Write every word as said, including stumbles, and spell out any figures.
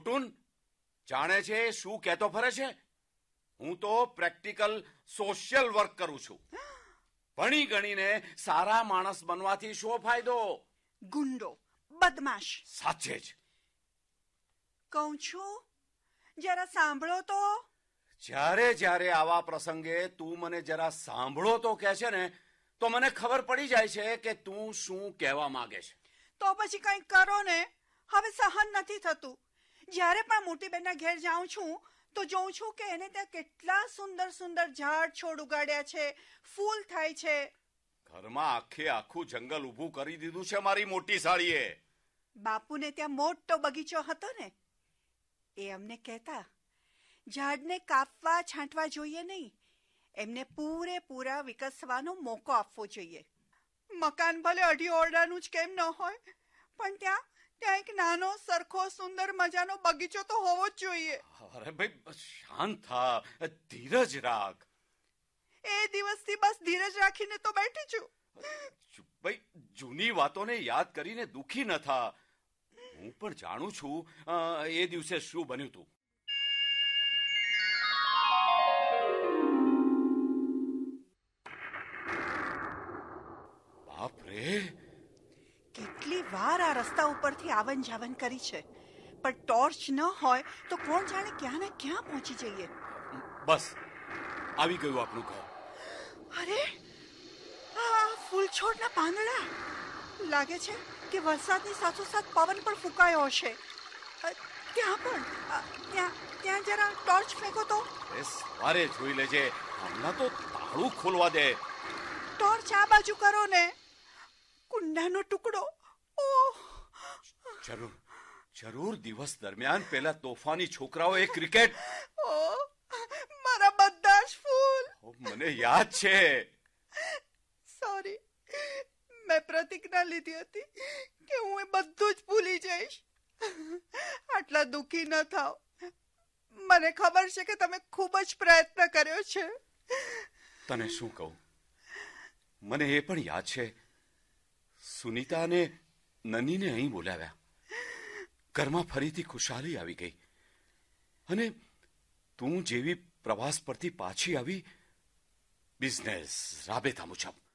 છોટુન, જાણે છે શું કહેતો ફરે છે? હું તો પ્રેક્ટિકલ સોશિયલ વર્ક કરું છું. ભણી ગણીને સારા માણસ બનવાથી શો ફાયદો? ગુંડો, બદમાશ. સાચે જ કહું છું, જરા સાંભળો તો. જ્યારે જ્યારે આવા પ્રસંગે તું મને જરા સાંભળો તો કહે છે ને, તો મને ખબર પડી જાય છે કે તું શું કહેવા માંગે છે. તો પછી કંઈક કરો ને. હવે સહન નથી થતું. જ્યારે પણ મોટી બેનના ઘેર જાઉં છું તો જોઉં છું કે એને ત્યાં કેટલા સુંદર સુંદર ઝાડ છોડ ઉગાડ્યા છે, ફૂલ થાય છે. ઘરમાં આખે આખું જંગલ ઊભું કરી દીધું છે મારી મોટી સાળીએ. બાપુને ત્યાં મોટો બગીચો હતો ને, એ અમને કહેતા, ઝાડને કાપવા છાંટવા જોઈએ નહીં, એમને પૂરેપૂરા વિકસવાનો મોકો આપવો જોઈએ. મકાન ભલે અઢી ઓરડાનું જ કેમ ન હોય, પણ ત્યાં ત્યાં એક નાનો સરખો સુંદર મજાનો બગીચો તો હોવો જ જોઈએ. અરે ભાઈ શાંત થા, ધીરજ રાખ. એ દિવસથી બસ ધીરજ રાખીને તો બેઠી છું. ભાઈ જૂની વાતોને યાદ કરીને દુખી ન થા. હું પણ જાણું છું એ દિવસે શું બન્યું હતું. બાપ રે, કેટલી વાર આ રસ્તા ઉપરથી આવન જાવન કરી છે, પણ ટોર્ચ ન હોય તો કોણ જાણે ક્યાં ને ક્યાં પહોંચી જઈએ. બસ આવી ગયું આપણું ઘર. અરે, આ ફૂલછોડના પાંદડા લાગે છે કે વરસાદની સાથોસાથ પવન પણ ફૂંકાયો હશે. ત્યાં પણ ત્યાં ત્યાં જરા ટોર્ચ ફેંકો તો. એ સવારે જોઈ લેજે, હમણાં તો તાળું ખોલવા દે. ટોર્ચ આ બાજુ કરો ને. કુંડાનો ટુકડો. ઓહ, જરૂર જરૂર દિવસ દરમિયાન પેલા તોફાની છોકરાઓએ ક્રિકેટ. ઓહ, મારા બધા જ ફૂલ. મને યાદ છે. સોરી, મેં પ્રતિજ્ઞા લીધી હતી કે હું એ બધું જ ભૂલી જઈશ. આટલા દુઃખી ન થાવ. મને ખબર છે કે તમે ખૂબ જ પ્રયત્ન કર્યો છે. તને શું કહું, મને એ પણ યાદ છે, સુનીતા અને નનીને અહીં બોલાવ્યા. ઘરમાં ફરીથી ખુશાલી આવી ગઈ. અને તું જેવી પ્રવાસ પરથી પાછી આવી, બિઝનેસ રાબેતા મુજબ